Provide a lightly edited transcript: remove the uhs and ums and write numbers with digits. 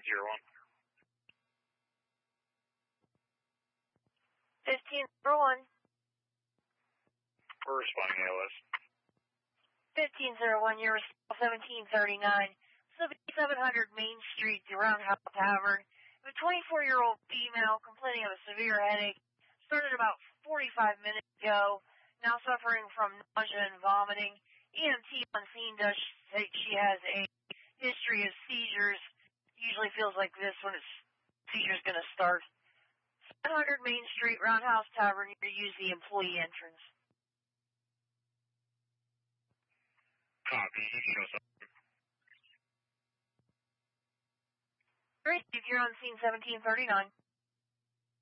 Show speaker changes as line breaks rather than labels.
1501.
We're responding ALS.
1501, you're 1739, 7700 Main Street, the Roundhouse Tavern. A 24-year-old female complaining of a severe headache. Started about 45 minutes ago. Now suffering from nausea and vomiting. EMT on scene does say she has a history of seizures. Usually feels like this when seizure's going to start. 700 Main Street, Roundhouse Tavern. You use the employee entrance.
Copy. Show something.
Great. If you're on scene 1739.